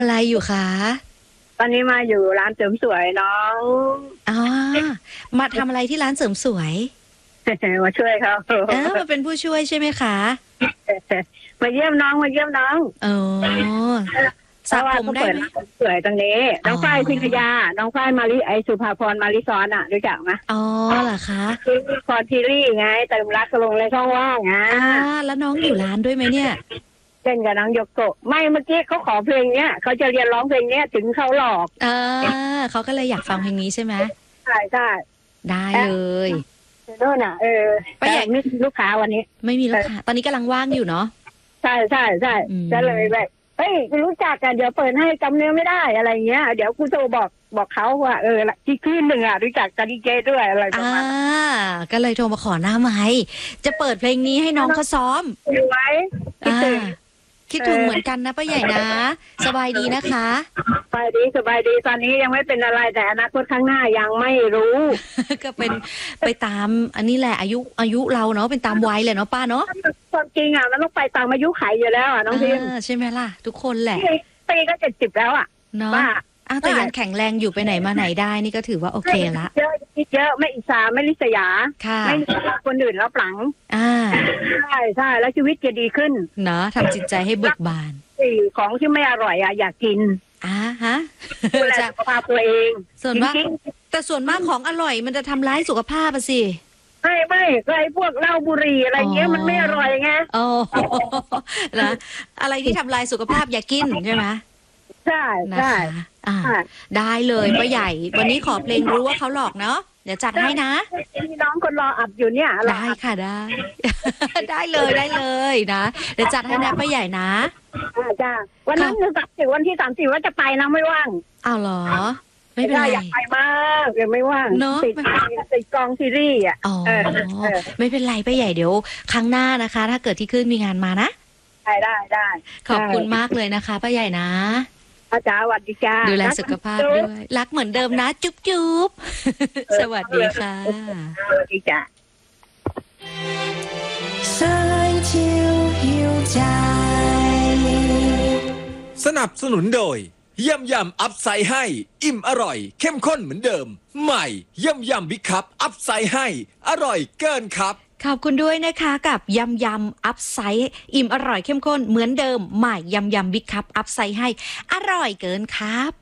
อะไรอยู่คะตอนนี้มาอยู่ร้านเสริมสวยน้องอ๋อมาทำอะไรที่ร้านเสริมสวยมาช่วยเขามาเป็นผู้ช่วยใช่ไหมคะมาเยี่ยมน้องมาเยี่ยมน้องอ๋อเพสระราะว่าผมเขาได้เปิดไหมร้านเสริมสวยตรงนี้น้องฝ้ายพิทยาน้องฝ้ายมาริไอสุภาพรมาริซ้อนอ่ะรู้จักไหมอ๋อเหรอคะคือพรทีรี่ไงเติมรักลงเลยช่องว่างไงแล้วน้องอยู่ร้านด้วยไหมเนี่ยเล่นกับน้องโยโกะไม่เมื่อกี้เขาขอเพลงเนี้ยเขาจะเรียนร้องเพลงเนี้ยถึงเขาหลอกเขาก็เลยอยากฟังเพลงนี้ใช่ไหมใช่ใช่ได้เลยโน่นน่ะป้าใหญ่ไม่มีลูกค้าวันนี้ไม่มีลูกค้าตอนนี้กำลังว่างอยู่เนาะใช่ใช่ใช่อืมก็เลยแบบเฮ้ยรู้จักกันเดี๋ยวเปิดให้จำเนื้อไม่ได้อะไรเงี้ยเดี๋ยวกูโทรบอกเขาว่าที่คลื่นหนึ่งอ่ะรู้จักกันดีเจด้วยอะไรประมาณนั้นก็เลยโทรมาขอหน้าไม้จะเปิดเพลงนี้ให้น้องเขาซ้อมอยู่ไหมคิดถึงคิดถึงเหมือนกันนะป้าใหญ่นะ สบายดีนะคะสบายดีสบายดีตอนนี้ยังไม่เป็นอะไรแต่อนาคตข้างหน้ายังไม่รู้ก็เป็นไปตามอันนี้แหละอายุเราเนาะเป็นตามวัยเลยเนาะป้าเนาะความจริงอ่ะมันต้องไปตามอายุไขอยู่แล้วอ่ะน้องพิมใช่ไหมล่ะ ทุกคนแหละปีก็70แล้วอ่ะเนาะว่าแต่ยังแข็งแรงอยู่ไปไหนมาไหนได้นี่ก็ถือว่าโอเคละเยอะคิดเยอะไม่อิจฉาไม่ริษยาค่ะไม่อิจฉาคนอื่นรับหลัง ใช่ใช่แล้วชีวิตจะดีขึ้นเนาะทำจิตใจให้เบิกบานของที่ไม่อร่อยอ่ะอยากกินฮะดูแลสุขภาพตัวเองส่วนมากจริงแต่ส่วนมากของอร่อยมันจะทำร้ายสุขภาพอะสิๆไม่ก็ไอ้พวกเหล้าบุหรี่อะไรเงี้ยมันไม่อร่อยไงอ๋อนะอะไรที่ทำลายสุขภาพอย่ากินใช่ไหมใช่นะใช่คะได้เลยป้าใหญ่ วันนี้ขอเพลงรู้ว่าเขาหลอกเนาะเดี๋ยวจัดให้นะมีน้องคนรออัดอยู่เนี่ยรอได้อัดค่ะได้ ได้เลยนะเดี๋ยวจัดให้นะป้าใหญ่นะจ้าวันนั้นวันที่30ว่าจะไปนะไม่ว่างอ้าวเหรอ ไม่เป็นไรอยากไปมากยังไม่ว่างเนอะติดกองซีรีส์อ่ะอ๋อไม่เป็นไรป้าใหญ่เดี๋ยวครั้งหน้านะคะ ถ้าเกิดที่ขึ้นมีงานมานะได้ขอบคุณมากเลยนะคะป้าใหญ่นะอาจารย์สวัสดีจ้าดูแลสุขภาพด้วย รักเหมือนเดิมนะ จุ๊บสวัสดีค่ะสวัสดีจ้า山丘有ใจสนับสนุนโดยยำอัพไซด์ให้อิ่มอร่อย เข้มข้นเหมือนเดิม ใหม่ยำบิ๊กคัพอัพไซด์ให้อร่อยเกินครับขอบคุณด้วยนะคะกับยำอัพไซส์อิ่มอร่อยเข้มข้นเหมือนเดิมใหม่ยำบิ๊กคัพอัพไซส์ให้อร่อยเกินครับ